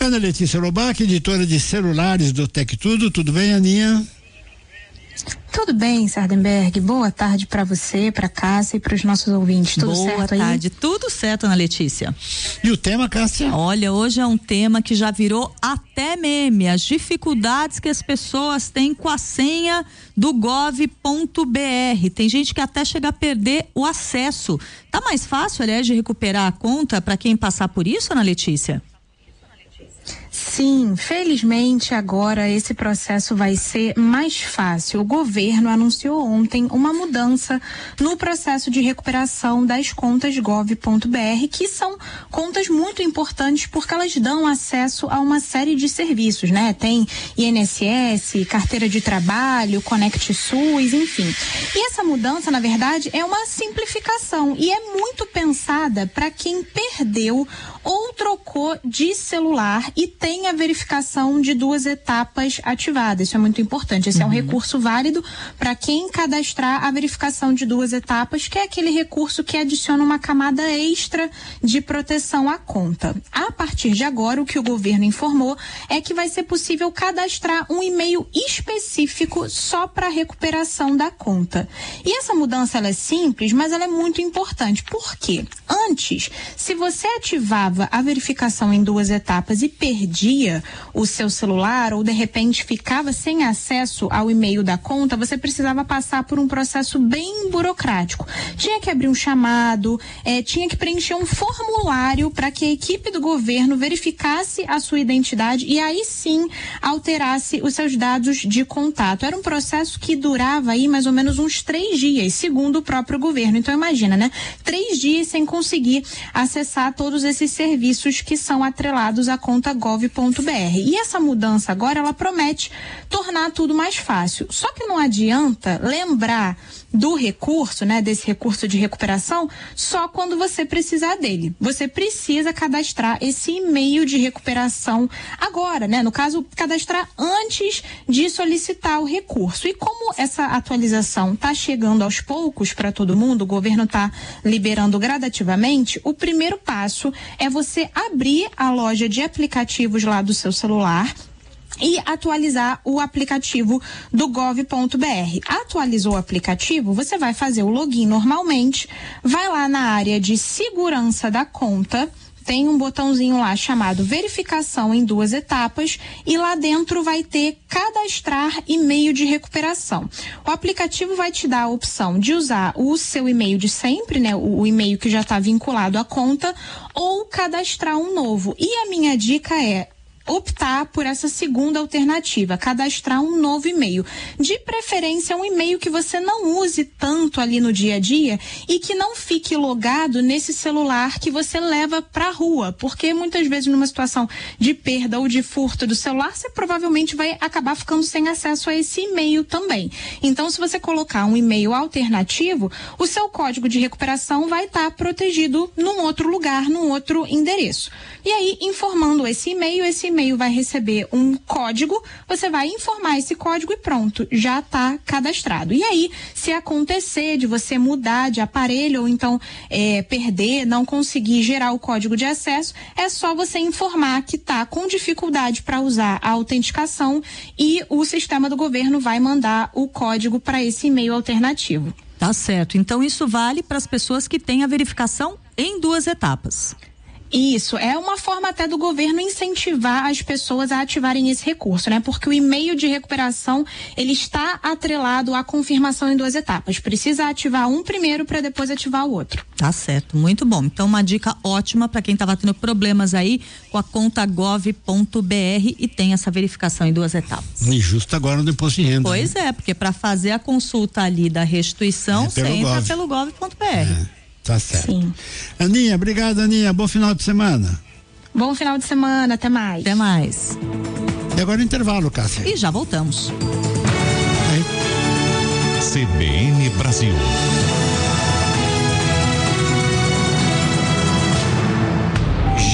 Ana Letícia Lobac, editora de celulares do Tec Tudo bem, Aninha? Tudo bem, Sardenberg. Boa tarde para você, para Cássia e para os nossos ouvintes. Tudo certo aí? Boa tarde. Tudo certo, Ana Letícia. E o tema, Cássia? Olha, hoje é um tema que já virou até meme, as dificuldades que as pessoas têm com a senha do gov.br. Tem gente que até chega a perder o acesso. Tá mais fácil, aliás, de recuperar a conta para quem passar por isso, Ana Letícia? Sim, felizmente agora esse processo vai ser mais fácil. O governo anunciou ontem uma mudança no processo de recuperação das contas gov.br, que são contas muito importantes porque elas dão acesso a uma série de serviços, né? Tem INSS, carteira de trabalho, Conect SUS, enfim. E essa mudança, na verdade, é uma simplificação e é muito pensada para quem perdeu ou trocou de celular e tem a verificação de 2 etapas ativada. Isso é muito importante. Esse é um recurso válido para quem cadastrar a verificação de 2 etapas, que é aquele recurso que adiciona uma camada extra de proteção à conta. A partir de agora, o que o governo informou é que vai ser possível cadastrar um e-mail específico só para recuperação da conta. E essa mudança ela é simples, mas ela é muito importante. Por quê? Antes, se você ativava a verificação em 2 etapas e perdia o seu celular ou de repente ficava sem acesso ao e-mail da conta, você precisava passar por um processo bem burocrático. Tinha que abrir um chamado, tinha que preencher um formulário para que a equipe do governo verificasse a sua identidade e aí sim alterasse os seus dados de contato. Era um processo que durava aí mais ou menos uns 3 dias, segundo o próprio governo. Então imagina, né? 3 dias sem conseguir acessar todos esses serviços que são atrelados à conta gov.br. E essa mudança agora, ela promete tornar tudo mais fácil. Só que não adianta lembrar do recurso, né, desse recurso de recuperação, só quando você precisar dele. Você precisa cadastrar esse e-mail de recuperação agora, né? No caso, cadastrar antes de solicitar o recurso. E como essa atualização está chegando aos poucos para todo mundo, o governo está liberando gradativamente, o primeiro passo é você abrir a loja de aplicativos lá do seu celular e atualizar o aplicativo do gov.br. Atualizou o aplicativo, você vai fazer o login normalmente, vai lá na área de segurança da conta, tem um botãozinho lá chamado verificação em 2 etapas e lá dentro vai ter cadastrar e-mail de recuperação. O aplicativo vai te dar a opção de usar o seu e-mail de sempre, né? O e-mail que já está vinculado à conta ou cadastrar um novo. E a minha dica é optar por essa segunda alternativa, cadastrar um novo e-mail. De preferência, um e-mail que você não use tanto ali no dia a dia e que não fique logado nesse celular que você leva para a rua, porque muitas vezes numa situação de perda ou de furto do celular, você provavelmente vai acabar ficando sem acesso a esse e-mail também. Então, se você colocar um e-mail alternativo, o seu código de recuperação vai estar protegido num outro lugar, num outro endereço. E aí, informando esse e-mail vai receber um código, você vai informar esse código e pronto, já está cadastrado. E aí, se acontecer de você mudar de aparelho ou então perder, não conseguir gerar o código de acesso, é só você informar que está com dificuldade para usar a autenticação e o sistema do governo vai mandar o código para esse e-mail alternativo. Tá certo. Então isso vale para as pessoas que têm a verificação em 2 etapas. Isso, é uma forma até do governo incentivar as pessoas a ativarem esse recurso, né? Porque o e-mail de recuperação, ele está atrelado à confirmação em 2 etapas. Precisa ativar um primeiro para depois ativar o outro. Tá certo, muito bom. Então uma dica ótima para quem estava tendo problemas aí com a conta gov.br e tem essa verificação em 2 etapas. E justo agora no imposto de renda. Pois é, porque para fazer a consulta ali da restituição, você entra pelo gov.br. Tá certo. Sim. Aninha, obrigado, Aninha. Bom final de semana. Bom final de semana, até mais. Até mais. E agora o intervalo, Cássia. E já voltamos. CBN Brasil.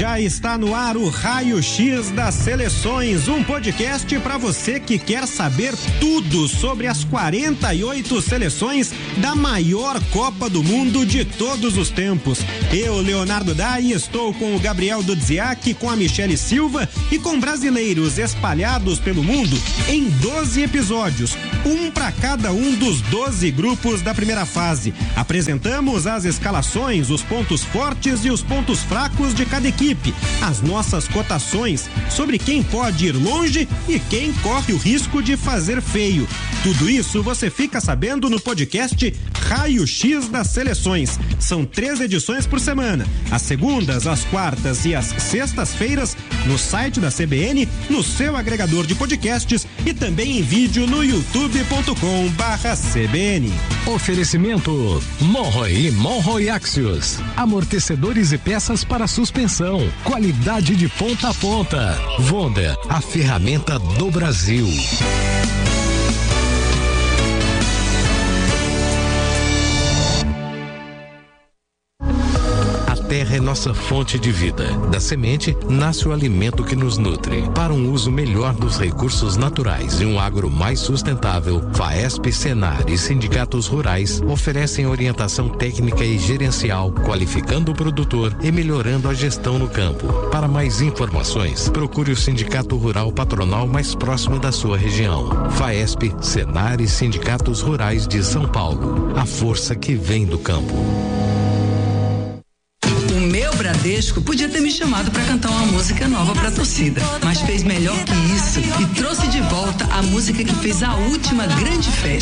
Já está no ar o Raio X das Seleções, um podcast para você que quer saber tudo sobre as 48 seleções da maior Copa do Mundo de todos os tempos. Eu, Leonardo Dai, estou com o Gabriel Dudziak, com a Michele Silva e com brasileiros espalhados pelo mundo em 12 episódios, um para cada um dos 12 grupos da primeira fase. Apresentamos as escalações, os pontos fortes e os pontos fracos de cada equipe, as nossas cotações sobre quem pode ir longe e quem corre o risco de fazer feio. Tudo isso você fica sabendo no podcast Raio X das Seleções. São 3 edições por semana, às segundas, às quartas e às sextas-feiras, no site da CBN, no seu agregador de podcasts e também em vídeo no youtube.com/CBN. Oferecimento Monroe e Monroe Axios, amortecedores e peças para suspensão, qualidade de ponta a ponta. Vonda, a ferramenta do Brasil. A terra é nossa fonte de vida. Da semente nasce o alimento que nos nutre. Para um uso melhor dos recursos naturais e um agro mais sustentável, FAESP, Senar e sindicatos rurais oferecem orientação técnica e gerencial, qualificando o produtor e melhorando a gestão no campo. Para mais informações, procure o Sindicato Rural Patronal mais próximo da sua região. FAESP, Senar e sindicatos rurais de São Paulo. A força que vem do campo. O meu Bradesco podia ter me chamado para cantar uma música nova para a torcida, mas fez melhor que isso e trouxe de volta a música que fez a última grande festa.